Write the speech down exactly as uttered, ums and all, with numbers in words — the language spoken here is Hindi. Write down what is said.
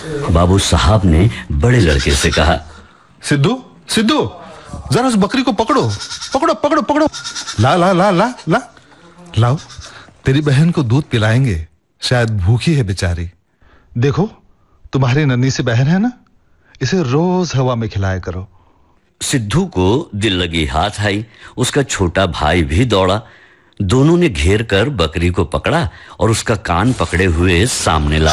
बाबू साहब ने बड़े लड़के से कहा, सिद्धू सिद्धू जरा उस बकरी को पकड़ो पकड़ो पकड़ो पकड़ो ला ला ला ला ला लाओ, तेरी बहन को दूध पिलाएंगे, शायद भूखी है बेचारी। देखो तुम्हारी नन्ही सी बहन है ना, इसे रोज हवा में खिलाया करो। सिद्धू को दिल लगी हाथ आई। उसका छोटा भाई भी दौड़ा। दोनों ने घेर कर बकरी को पकड़ा और उसका कान पकड़े हुए सामने लाया।